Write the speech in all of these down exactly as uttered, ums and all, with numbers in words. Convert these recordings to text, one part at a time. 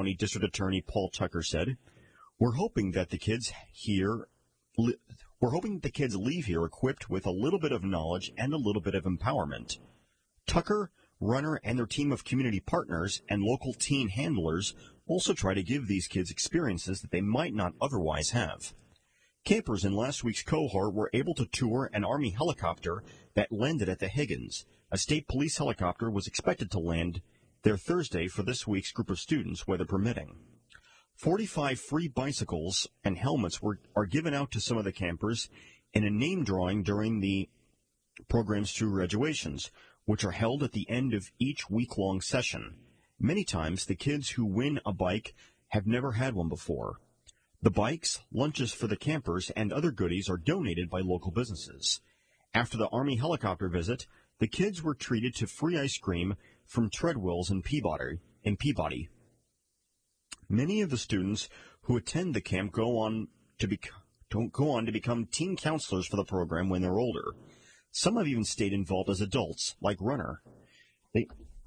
County District Attorney Paul Tucker said, "We're hoping that the kids here, li- we're hoping the kids leave here equipped with a little bit of knowledge and a little bit of empowerment." Tucker, Runner, and their team of community partners and local teen handlers also try to give these kids experiences that they might not otherwise have. Campers in last week's cohort were able to tour an Army helicopter that landed at the Higgins. A state police helicopter was expected to land there Thursday for this week's group of students, weather permitting. forty-five free bicycles and helmets were are given out to some of the campers in a name drawing during the program's two graduations, which are held at the end of each week-long session. Many times, the kids who win a bike have never had one before. The bikes, lunches for the campers, and other goodies are donated by local businesses. After the Army helicopter visit, the kids were treated to free ice cream from Treadwells in Peabody. In Peabody. Many of the students who attend the camp go on to be, don't go on to become teen counselors for the program when they're older. Some have even stayed involved as adults, like Runner. They,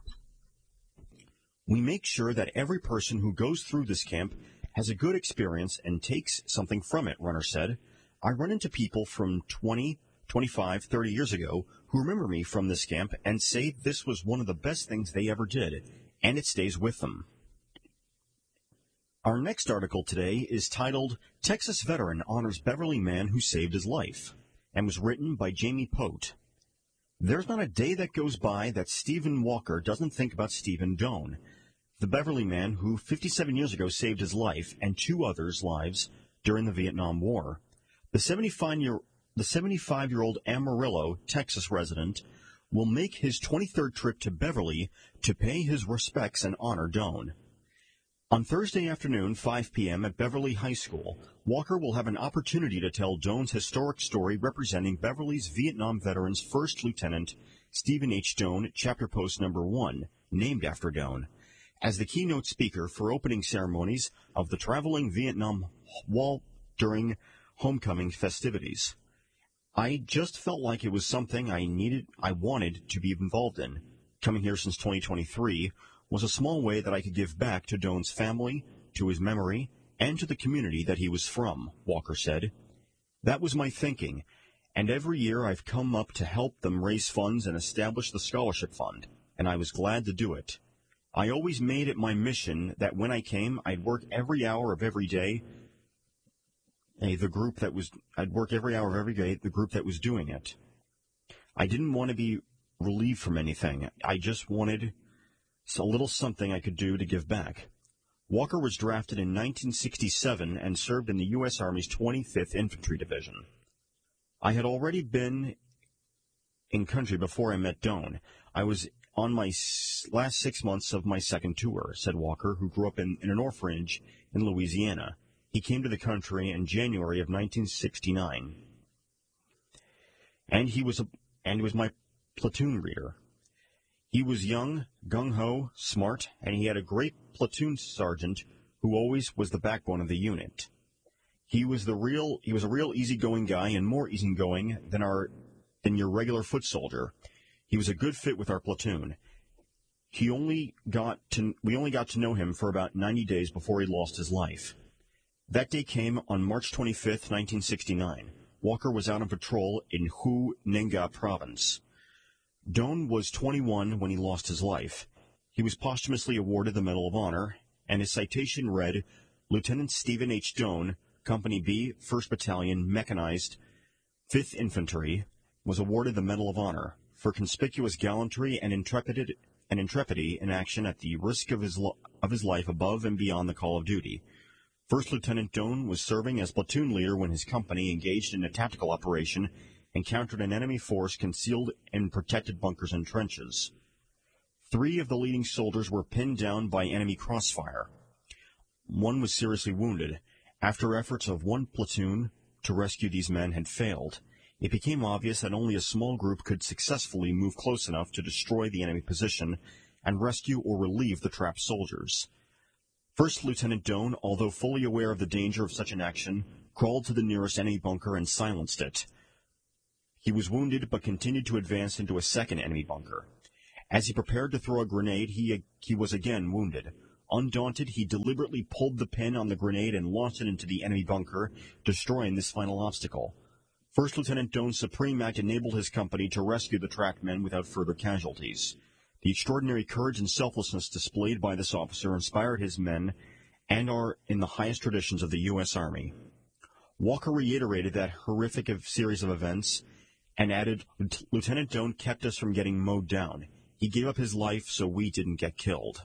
we make sure that every person who goes through this camp has a good experience and takes something from it, Runner said. I run into people from twenty, twenty-five, thirty years ago who remember me from this camp and say this was one of the best things they ever did, and it stays with them. Our next article today is titled, Texas Veteran Honors Beverly Man Who Saved His Life, and was written by Jamie Pote. There's not a day that goes by that Stephen Walker doesn't think about Stephen Doane, the Beverly man who fifty-seven years ago saved his life and two others' lives during the Vietnam War. The seventy-five-year, the seventy-five-year-old Amarillo, Texas resident will make his twenty-third trip to Beverly to pay his respects and honor Doane. On Thursday afternoon, five p.m. at Beverly High School, Walker will have an opportunity to tell Doane's historic story representing Beverly's Vietnam veteran's first lieutenant, Stephen H. Doane, chapter post number one, named after Doane, as the keynote speaker for opening ceremonies of the traveling Vietnam Wall during homecoming festivities. I just felt like it was something I needed, I wanted to be involved in. Coming here since twenty twenty-three was a small way that I could give back to Doane's family, to his memory, and to the community that he was from, Walker said. That was my thinking, and every year I've come up to help them raise funds and establish the scholarship fund, and I was glad to do it. I always made it my mission that when I came, I'd work every hour of every day. Hey, the group that was, I'd work every hour of every day, the group that was doing it. I didn't want to be relieved from anything. I just wanted a little something I could do to give back. Walker was drafted in nineteen sixty-seven and served in the U S Army's twenty-fifth Infantry Division. I had already been in country before I met Doane. I was on my last six months of my second tour, said Walker, who grew up in, in an orphanage in Louisiana. He came to the country in January of nineteen sixty-nine. And he was a, and he was my platoon leader. He was young, gung-ho, smart, and he had a great platoon sergeant who always was the backbone of the unit. He was the real, he was a real easygoing guy and more easygoing than our, than your regular foot soldier. He was a good fit with our platoon. He only got to, we only got to know him for about ninety days before he lost his life. That day came on March twenty-fifth, nineteen sixty-nine. Walker was out on patrol in Hu Nenga province. Doane was twenty-one when he lost his life. He was posthumously awarded the Medal of Honor, and his citation read, Lieutenant Stephen H. Doane, Company B, first Battalion, Mechanized, fifth Infantry, was awarded the Medal of Honor for conspicuous gallantry and intrepidity, and intrepidity in action at the risk of his, lo- of his life above and beyond the call of duty. First Lieutenant Doane was serving as platoon leader when his company engaged in a tactical operation encountered an enemy force concealed in protected bunkers and trenches. Three of the leading soldiers were pinned down by enemy crossfire. One was seriously wounded. After efforts of one platoon to rescue these men had failed, it became obvious that only a small group could successfully move close enough to destroy the enemy position and rescue or relieve the trapped soldiers. First Lieutenant Doane, although fully aware of the danger of such an action, crawled to the nearest enemy bunker and silenced it. He was wounded but continued to advance into a second enemy bunker. As he prepared to throw a grenade, he, he was again wounded. Undaunted, he deliberately pulled the pin on the grenade and launched it into the enemy bunker, destroying this final obstacle. First Lieutenant Doan's supreme act enabled his company to rescue the tracked men without further casualties. The extraordinary courage and selflessness displayed by this officer inspired his men and are in the highest traditions of the U S. Army. Walker reiterated that horrific series of events and added, Lieutenant Doan kept us from getting mowed down. He gave up his life so we didn't get killed.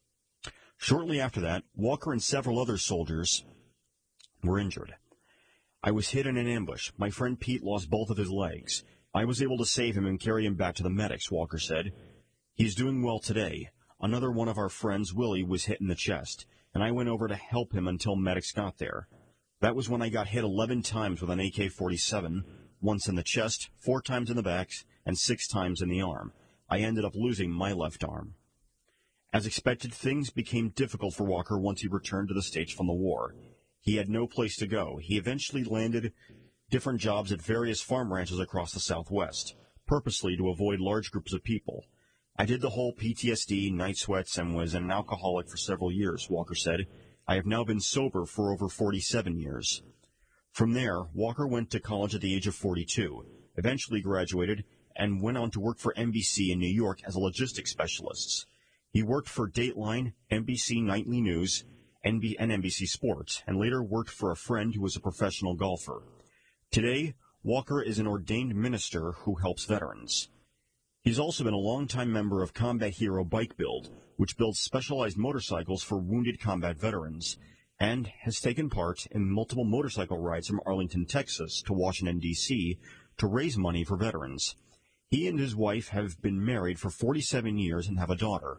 Shortly after that, Walker and several other soldiers were injured. I was hit in an ambush. My friend Pete lost both of his legs. I was able to save him and carry him back to the medics, Walker said. He's doing well today. Another one of our friends, Willie, was hit in the chest, and I went over to help him until medics got there. That was when I got hit eleven times with an A K forty-seven, once in the chest, four times in the back, and six times in the arm. I ended up losing my left arm. As expected, things became difficult for Walker once he returned to the States from the war. He had no place to go. He eventually landed different jobs at various farm ranches across the Southwest, purposely to avoid large groups of people. I did the whole P T S D, night sweats, and was an alcoholic for several years, Walker said. I have now been sober for over forty-seven years. From there, Walker went to college at the age of forty-two, eventually graduated, and went on to work for N B C in New York as a logistics specialist. He worked for Dateline, N B C Nightly News, and N B C Sports, and later worked for a friend who was a professional golfer. Today, Walker is an ordained minister who helps veterans. He's also been a longtime member of Combat Hero Bike Build, which builds specialized motorcycles for wounded combat veterans, and has taken part in multiple motorcycle rides from Arlington, Texas to Washington, D C to raise money for veterans. He and his wife have been married for forty-seven years and have a daughter.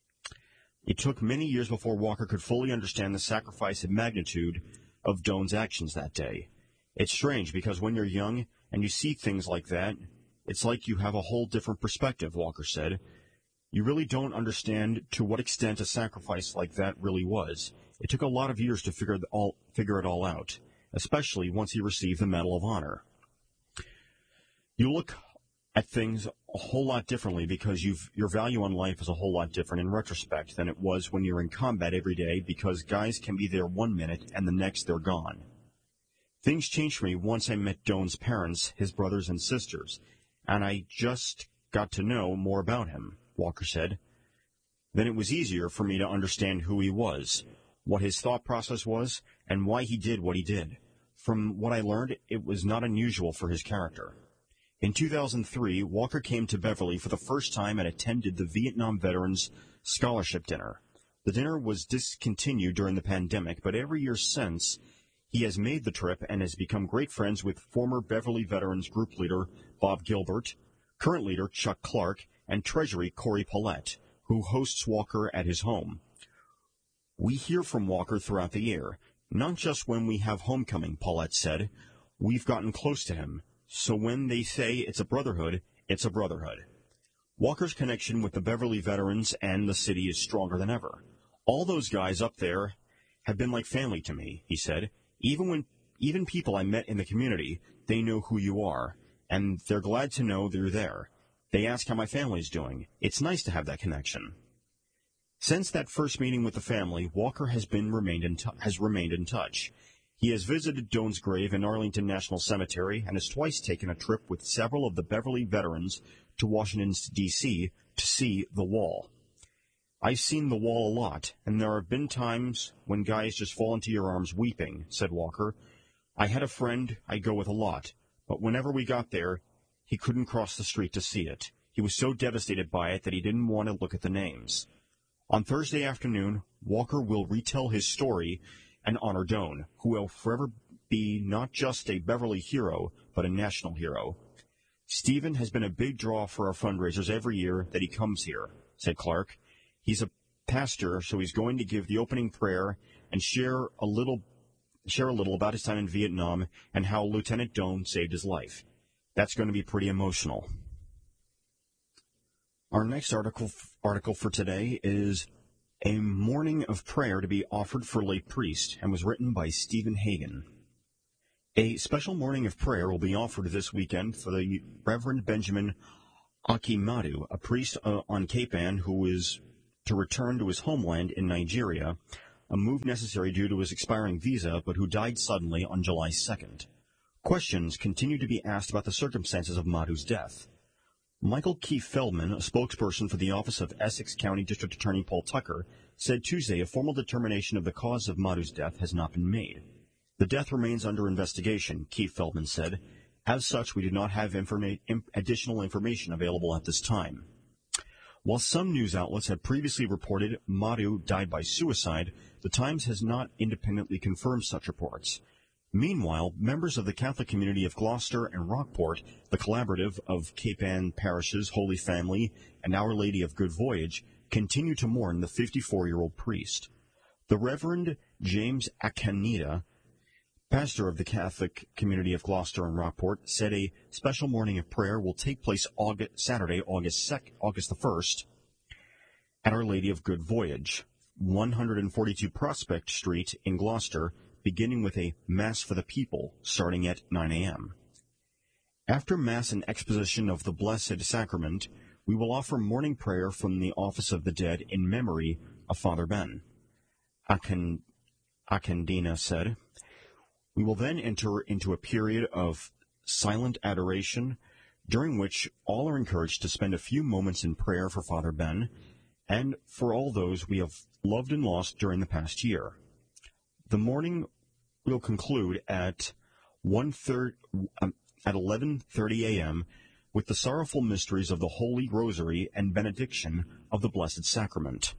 It took many years before Walker could fully understand the sacrifice and magnitude of Doan's actions that day. It's strange because when you're young and you see things like that, it's like you have a whole different perspective, Walker said. You really don't understand to what extent a sacrifice like that really was. It took a lot of years to figure it all, figure it all out, especially once he received the Medal of Honor. You look at things a whole lot differently because you've, your value on life is a whole lot different in retrospect than it was when you're in combat every day, because guys can be there one minute and the next they're gone. Things changed for me once I met Doan's parents, his brothers and sisters, and I just got to know more about him, Walker said. Then it was easier for me to understand who he was, what his thought process was, and why he did what he did. From what I learned, it was not unusual for his character. In two thousand three, Walker came to Beverly for the first time and attended the Vietnam Veterans Scholarship Dinner. The dinner was discontinued during the pandemic, but every year since, he has made the trip and has become great friends with former Beverly Veterans Group leader Bob Gilbert, current leader Chuck Clark, and Treasury Corey Paulette, who hosts Walker at his home. We hear from Walker throughout the year, not just when we have homecoming, Paulette said. We've gotten close to him. So when they say it's a brotherhood, it's a brotherhood. Walker's connection with the Beverly veterans and the city is stronger than ever. All those guys up there have been like family to me, he said. Even when, even people I met in the community, they know who you are, and they're glad to know they're there. They ask how my family's doing. It's nice to have that connection. Since that first meeting with the family, Walker has been remained in t- has remained in touch. He has visited Doan's grave in Arlington National Cemetery and has twice taken a trip with several of the Beverly veterans to Washington, D C to see the wall. I've seen the wall a lot, and there have been times when guys just fall into your arms weeping, said Walker. I had a friend I go with a lot, but whenever we got there, he couldn't cross the street to see it. He was so devastated by it that he didn't want to look at the names. On Thursday afternoon, Walker will retell his story and honor Doan, who will forever be not just a Beverly hero, but a national hero. Stephen has been a big draw for our fundraisers every year that he comes here, said Clark. He's a pastor, so he's going to give the opening prayer and share a little share a little about his time in Vietnam and how Lieutenant Doan saved his life. That's going to be pretty emotional. Our next article article for today is A Morning of Prayer to be Offered for Lay Priest, and was written by Stephen Hagan. A special morning of prayer will be offered this weekend for the Reverend Benjamin Akimadu, a priest uh, on Cape Ann who is to return to his homeland in Nigeria, a move necessary due to his expiring visa, but who died suddenly on July second. Questions continue to be asked about the circumstances of Madu's death. Michael Keith Feldman, a spokesperson for the Office of Essex County District Attorney Paul Tucker, said Tuesday a formal determination of the cause of Madu's death has not been made. The death remains under investigation, Keith Feldman said. As such, we do not have informa- imp- additional information available at this time. While some news outlets had previously reported Madu died by suicide, the Times has not independently confirmed such reports. Meanwhile, members of the Catholic community of Gloucester and Rockport, the collaborative of Cape Ann Parishes, Holy Family, and Our Lady of Good Voyage, continue to mourn the fifty-four-year-old priest. The Reverend James Akanita, pastor of the Catholic community of Gloucester and Rockport, said a special morning of prayer will take place August, Saturday, August second, August the first, at Our Lady of Good Voyage, one forty-two Prospect Street in Gloucester, beginning with a Mass for the People, starting at nine a.m. After Mass and exposition of the Blessed Sacrament, we will offer morning prayer from the Office of the Dead in memory of Father Ben, Akan, Akandina said. We will then enter into a period of silent adoration, during which all are encouraged to spend a few moments in prayer for Father Ben and for all those we have loved and lost during the past year. The morning will conclude at one thirty, um, at eleven thirty a.m. with the sorrowful mysteries of the Holy Rosary and benediction of the Blessed Sacrament.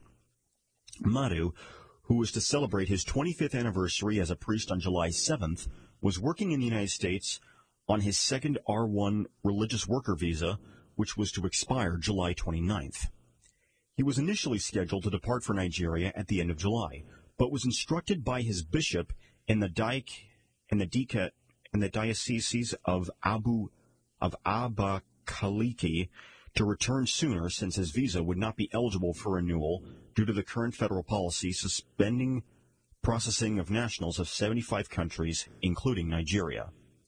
Madu, who was to celebrate his twenty-fifth anniversary as a priest on July seventh, was working in the United States on his second R one religious worker visa, which was to expire July twenty-ninth. He was initially scheduled to depart for Nigeria at the end of July, but was instructed by his bishop in the Di- in the Dika, in the diocese of Abu of Abakaliki to return sooner, since his visa would not be eligible for renewal due to the current federal policy suspending processing of nationals of seventy-five countries, including Nigeria.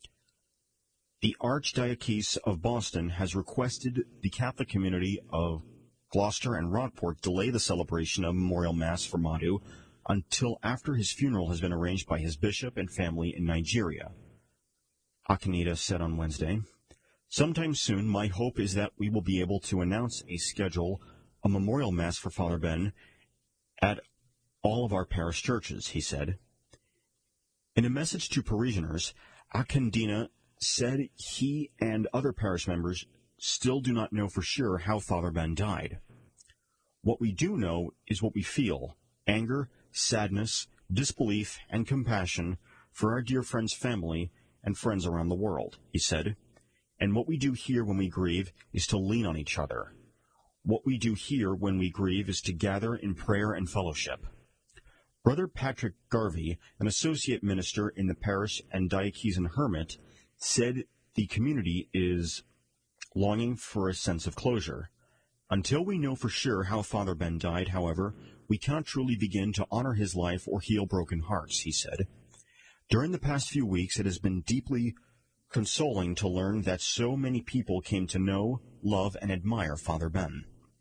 The Archdiocese of Boston has requested the Catholic community of Gloucester and Rockport delay the celebration of memorial Mass for Madu until after his funeral has been arranged by his bishop and family in Nigeria. Akanita said on Wednesday, "Sometime soon, my hope is that we will be able to announce a schedule, a memorial Mass for Father Ben at all of our parish churches," he said. In a message to parishioners, Akandina said he and other parish members still do not know for sure how Father Ben died. "What we do know is what we feel, anger, sadness, disbelief, and compassion for our dear friend's family and friends around the world," he said. "And what we do here when we grieve is to lean on each other. What we do here when we grieve is to gather in prayer and fellowship." Brother Patrick Garvey, an associate minister in the parish and diocesan hermit, said the community is longing for a sense of closure. "Until we know for sure how Father Ben died, however, we can't truly begin to honor his life or heal broken hearts," he said. "During the past few weeks, it has been deeply consoling to learn that so many people came to know, love, and admire Father Ben."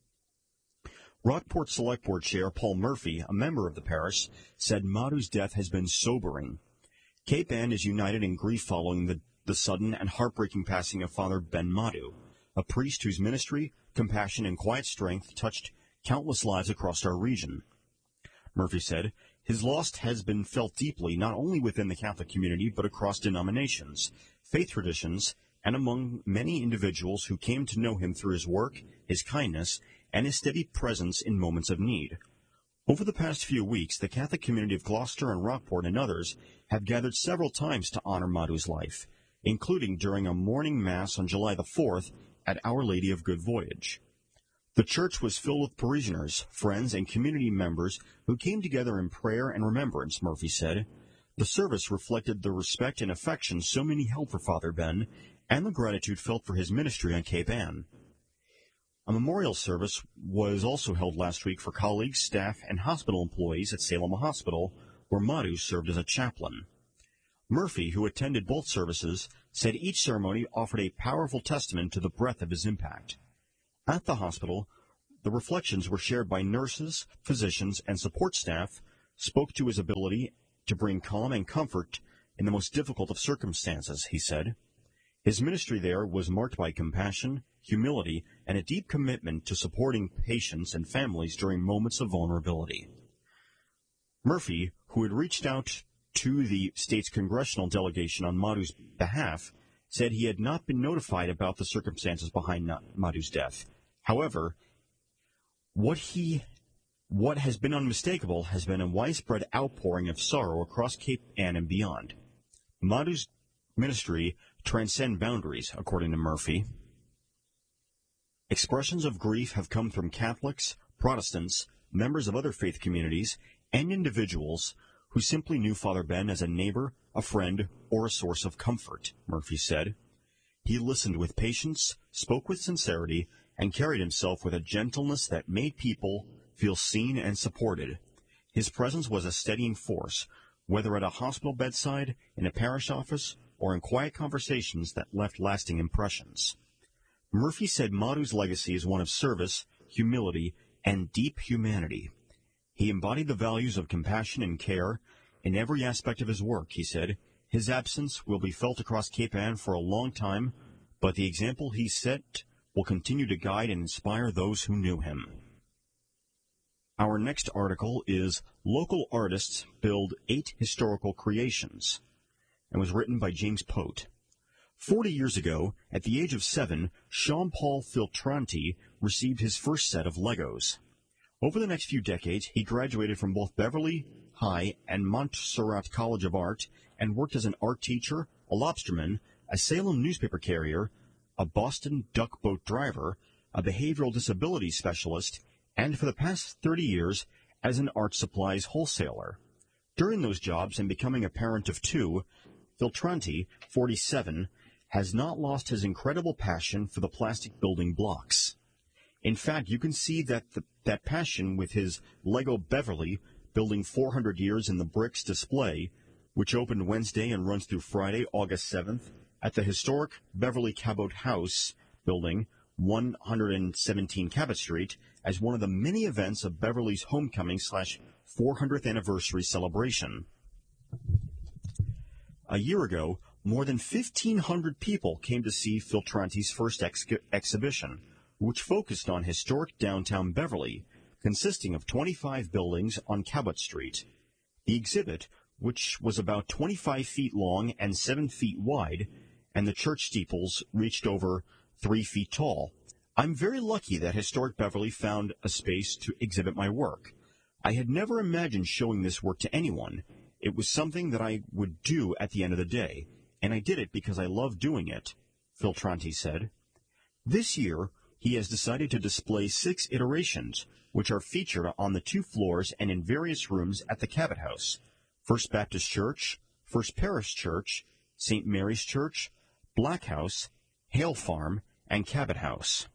Rockport Select Board Chair Paul Murphy, a member of the parish, said Madu's death has been sobering. Cape Ann is united in grief following the, the sudden and heartbreaking passing of Father Ben Madu, a priest whose ministry, compassion, and quiet strength touched countless lives across our region. Murphy said, "His loss has been felt deeply not only within the Catholic community but across denominations, faith traditions, and among many individuals who came to know him through his work, his kindness, and his steady presence in moments of need. Over the past few weeks, the Catholic community of Gloucester and Rockport and others have gathered several times to honor Madu's life, including during a morning Mass on July the fourth at Our Lady of Good Voyage. The church was filled with parishioners, friends, and community members who came together in prayer and remembrance," Murphy said. The service reflected the respect and affection so many held for Father Ben and the gratitude felt for his ministry on Cape Ann. A memorial service was also held last week for colleagues, staff, and hospital employees at Salem Hospital, where Madu served as a chaplain. Murphy, who attended both services, said each ceremony offered a powerful testament to the breadth of his impact. At the hospital, the reflections were shared by nurses, physicians, and support staff, spoke to his ability to bring calm and comfort in the most difficult of circumstances, he said. His ministry there was marked by compassion, humility, and a deep commitment to supporting patients and families during moments of vulnerability. Murphy, who had reached out to the state's congressional delegation on Madhu's behalf, said he had not been notified about the circumstances behind Madhu's death. However, what he, what has been unmistakable has been a widespread outpouring of sorrow across Cape Ann and beyond. Madhu's ministry transcend boundaries, according to Murphy. Expressions of grief have come from Catholics, Protestants, members of other faith communities, and individuals who simply knew Father Ben as a neighbor, a friend, or a source of comfort, Murphy said. He listened with patience, spoke with sincerity, and carried himself with a gentleness that made people feel seen and supported. His presence was a steadying force, whether at a hospital bedside, in a parish office, or in quiet conversations that left lasting impressions. Murphy said Madhu's legacy is one of service, humility, and deep humanity. He embodied the values of compassion and care in every aspect of his work, he said. His absence will be felt across Cape Ann for a long time, but the example he set will continue to guide and inspire those who knew him. Our next article is Local Artists Build Eight Historical Creations, and was written by James Pote. Forty years ago, at the age of seven, Jean-Paul Filtranti received his first set of Legos. Over the next few decades, he graduated from both Beverly High and Montserrat College of Art and worked as an art teacher, a lobsterman, a Salem newspaper carrier, a Boston duck boat driver, a behavioral disability specialist, and for the past thirty years as an art supplies wholesaler. During those jobs and becoming a parent of two, Filtranti, forty-seven, has not lost his incredible passion for the plastic building blocks. In fact, you can see that the, that passion with his Lego Beverly Building four hundred Years in the Bricks display, which opened Wednesday and runs through Friday, August seventh, at the historic Beverly Cabot House building, one hundred seventeen Cabot Street, as one of the many events of Beverly's homecoming slash four hundredth anniversary celebration. A year ago, more than fifteen hundred people came to see Filtranti's first ex- exhibition, which focused on historic downtown Beverly, consisting of twenty-five buildings on Cabot Street. The exhibit, which was about twenty-five feet long and seven feet wide, and the church steeples reached over three feet tall. I'm very lucky that Historic Beverly found a space to exhibit my work. I had never imagined showing this work to anyone. It was something that I would do at the end of the day, and I did it because I love doing it, Filtranti said. This year, he has decided to display six iterations, which are featured on the two floors and in various rooms at the Cabot House: First Baptist Church, First Parish Church, Saint Mary's Church, Black House, Hale Farm, and Cabot House.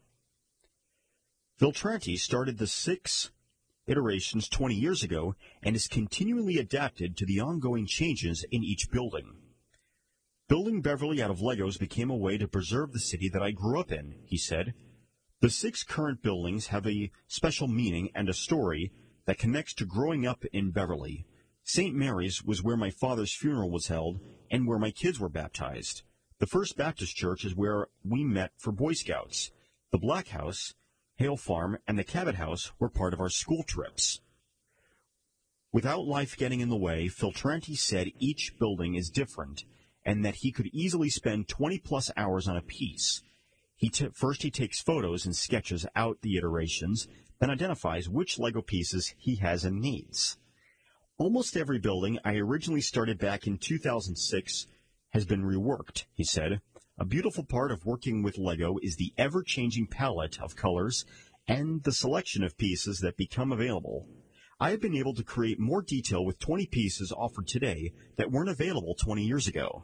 Filtranti started the six iterations twenty years ago and is continually adapted to the ongoing changes in each building. Building Beverly out of Legos became a way to preserve the city that I grew up in, he said. The six current buildings have a special meaning and a story that connects to growing up in Beverly. Saint Mary's was where my father's funeral was held and where my kids were baptized. The First Baptist Church is where we met for Boy Scouts. The Black House, Hale Farm, and the Cabot House were part of our school trips. Without life getting in the way, Filtranti said each building is different and that he could easily spend twenty-plus hours on a piece. He t- first he takes photos and sketches out the iterations, then identifies which Lego pieces he has and needs. Almost every building I originally started back in two thousand six has been reworked, he said. A beautiful part of working with Lego is the ever-changing palette of colors and the selection of pieces that become available. I have been able to create more detail with twenty pieces offered today that weren't available twenty years ago.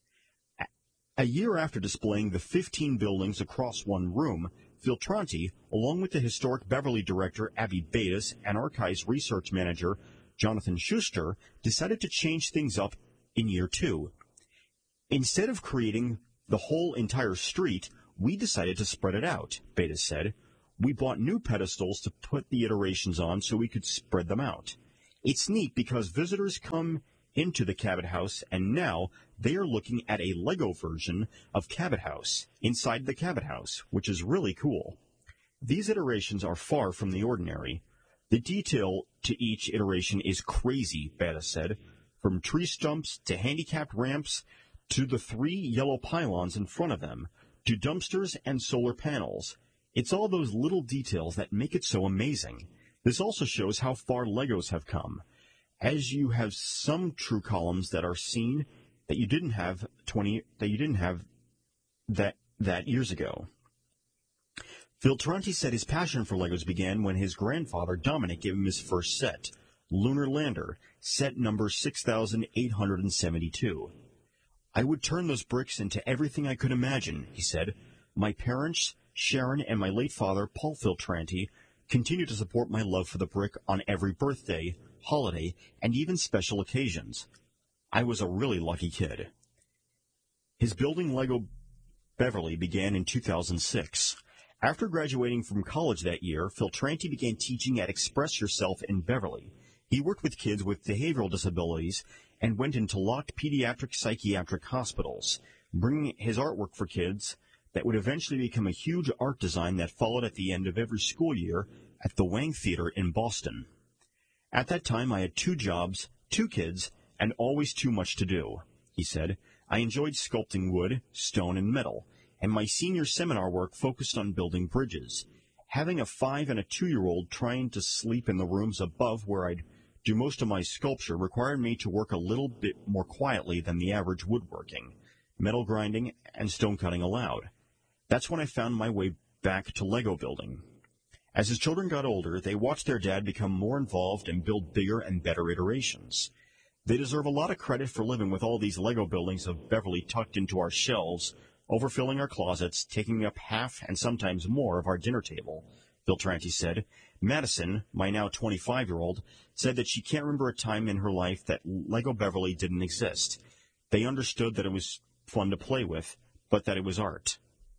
A year after displaying the fifteen buildings across one room, Filtranti, along with the historic Beverly director Abby Batis and archives research manager Jonathan Schuster, decided to change things up in year two. Instead of creating the whole entire street, we decided to spread it out, Batis said. We bought new pedestals to put the iterations on so we could spread them out. It's neat because visitors come into the Cabot House, and now they are looking at a Lego version of Cabot House inside the Cabot House, which is really cool. These iterations are far from the ordinary. The detail to each iteration is crazy, Beta said, from tree stumps to handicapped ramps to the three yellow pylons in front of them, to dumpsters and solar panels. It's all those little details that make it so amazing. This also shows how far Legos have come, as you have some true columns that are seen that you didn't have twenty that you didn't have that that years ago. Filtranti said his passion for Legos began when his grandfather Dominic gave him his first set, Lunar Lander, set number six thousand eight hundred seventy-two. I would turn those bricks into everything I could imagine, he said. My parents, Sharon, and my late father, Paul Filtranti, continue to support my love for the brick on every birthday, holiday, and even special occasions. I was a really lucky kid. His building Lego Beverly began in two thousand six. After graduating from college that year, Filtranti began teaching at Express Yourself in Beverly. He worked with kids with behavioral disabilities and went into locked pediatric psychiatric hospitals, bringing his artwork for kids that would eventually become a huge art design that followed at the end of every school year at the Wang Theater in Boston. At that time, I had two jobs, two kids, and always too much to do, he said. I enjoyed sculpting wood, stone, and metal, and my senior seminar work focused on building bridges. Having a five- and a two-year-old trying to sleep in the rooms above where I'd do most of my sculpture required me to work a little bit more quietly than the average woodworking, metal grinding, and stone cutting allowed. That's when I found my way back to Lego building. As his children got older, they watched their dad become more involved and build bigger and better iterations. They deserve a lot of credit for living with all these Lego buildings of Beverly tucked into our shelves, overfilling our closets, taking up half and sometimes more of our dinner table, Filtranti said. Madison, my now twenty-five-year-old, said that she can't remember a time in her life that Lego Beverly didn't exist. They understood that it was fun to play with, but that it was art.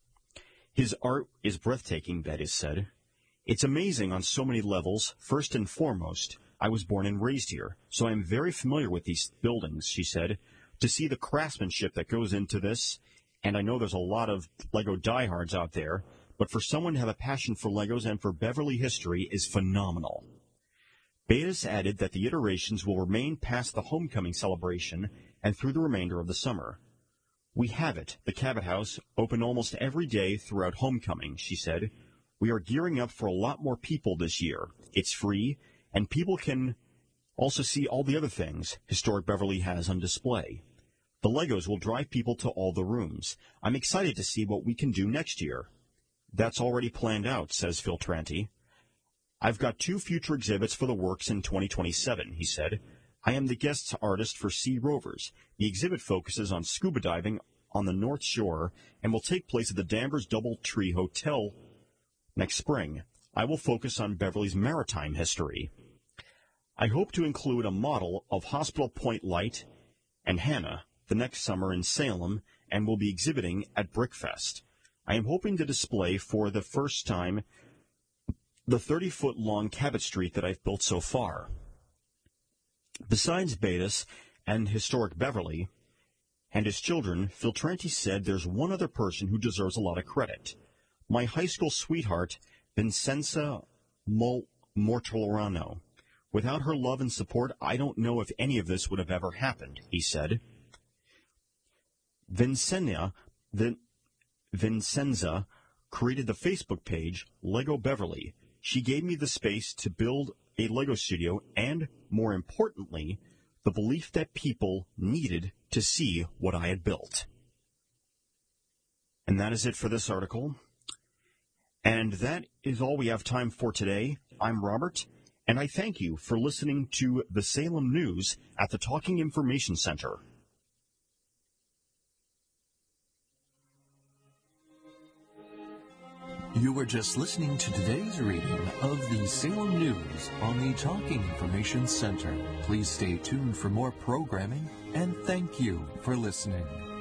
His art is breathtaking, Betty said. It's amazing on so many levels. First and foremost, I was born and raised here, so I am very familiar with these buildings, she said. To see the craftsmanship that goes into this, and I know there's a lot of Lego diehards out there, but for someone to have a passion for Legos and for Beverly history is phenomenal. Betas added that the iterations will remain past the homecoming celebration and through the remainder of the summer. We have it, the Cabot House, open almost every day throughout homecoming, she said. We are gearing up for a lot more people this year. It's free, and people can also see all the other things Historic Beverly has on display. The Legos will drive people to all the rooms. I'm excited to see what we can do next year. That's already planned out, says Filtranti. I've got two future exhibits for the works in twenty twenty-seven, he said. I am the guest artist for Sea Rovers. The exhibit focuses on scuba diving on the North Shore and will take place at the Danvers Doubletree Hotel next spring. I will focus on Beverly's maritime history. I hope to include a model of Hospital Point Light and Hannah the next summer in Salem and will be exhibiting at Brickfest. I am hoping to display for the first time the thirty-foot-long Cabot Street that I've built so far. Besides Betas and Historic Beverly and his children, Filtranti said there's one other person who deserves a lot of credit. My high school sweetheart, Vincenza Mol- Mortolano. Without her love and support, I don't know if any of this would have ever happened, he said. Vincenza, Vin, Vincenza created the Facebook page Lego Beverly. She gave me the space to build a Lego studio and, more importantly, the belief that people needed to see what I had built. And that is it for this article. And that is all we have time for today. I'm Robert, and I thank you for listening to the Salem News at the Talking Information Center. You were just listening to today's reading of the Salem News on the Talking Information Center. Please stay tuned for more programming, and thank you for listening.